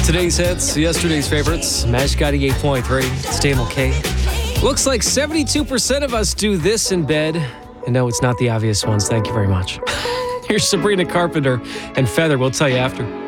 Today's hits, yesterday's favorites. Mash 88.3, Stable K. Looks like 72% of us do this in bed. And no, it's not the obvious ones. Thank you very much. Here's Sabrina Carpenter and Feather. We'll tell you after.